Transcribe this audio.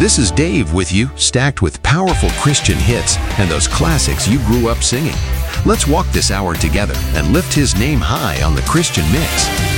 This is Dave with you, stacked with powerful Christian hits and those classics you grew up singing. Let's walk this hour together and lift His name high on the Christian Mix.